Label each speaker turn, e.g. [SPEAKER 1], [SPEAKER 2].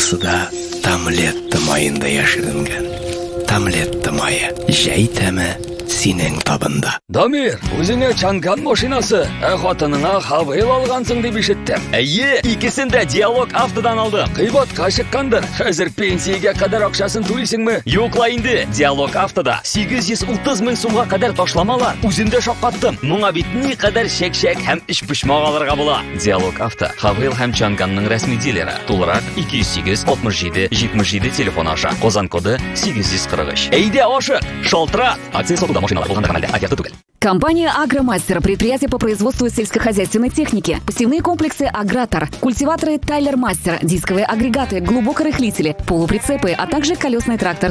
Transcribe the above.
[SPEAKER 1] Кайсысыда Тамлетті майында яшірінген. Тамлетті майы жай тәмі сенің табында.
[SPEAKER 2] Дамир, өзіңе чанган машинасы, қатыныңа Хавейл алғансың деп ишеттім.
[SPEAKER 3] Әйе, икесін де Диалог автодан алдым.
[SPEAKER 2] Қибатқа шыққандыр. Қазір пенсияға қадар ақшасын төлейсің ме?
[SPEAKER 3] Юқла инде, Диалог автода 830 мың сумға қадар ташламалар. Үзінде шаққаттым. Мұңа бит ни қадар шек-шек һәм іш пішмақ алырға була. Диалог авто, Хавейл һәм Чанганның рәсми дилері. Тулырак 208 67 77 телефон аша. Қозан коды 843. Әйде ашық, шалтыра. Акция сатуда машиналар болғанда каналда, оферта түгел.
[SPEAKER 4] Компания «Агромастер» – предприятие по производству сельскохозяйственной техники, посевные комплексы «Агратор», культиваторы «Тайлер Мастер», дисковые агрегаты, глубокорыхлители, полуприцепы, а также колесный трактор